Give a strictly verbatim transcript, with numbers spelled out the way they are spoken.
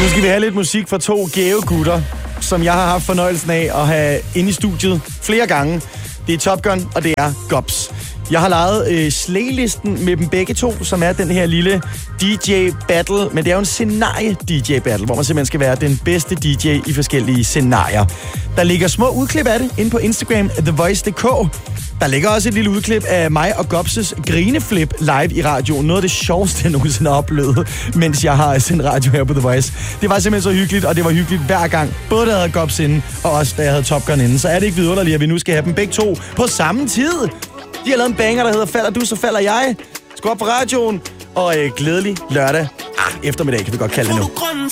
Nu skal vi have lidt musik fra to gæve gutter, som jeg har haft fornøjelsen af at have inde i studiet flere gange. Det er Top Gun, og det er Gobs. Jeg har lavet øh, slaylisten med dem begge to, som er den her lille D J-battle. Men det er jo en scenarie-D J-battle, hvor man simpelthen skal være den bedste D J i forskellige scenarier. Der ligger små udklip af det inde på Instagram, the voice punktum d k. Der ligger også et lille udklip af mig og Gobses grineflip live i radioen. Noget af det sjoveste, jeg nogensinde har oplevet, mens jeg har sendt radio her på The Voice. Det var simpelthen så hyggeligt, og det var hyggeligt hver gang. Både da jeg havde Gobs inde, og også da jeg havde Top Gun inde. Så er det ikke vidunderligt, at vi nu skal have dem begge to på samme tid. De har lavet en banger, der hedder Falder du, så falder jeg. Skru op på radioen, og øh, glædelig lørdag. Ah, eftermiddag kan vi godt kalde det nu.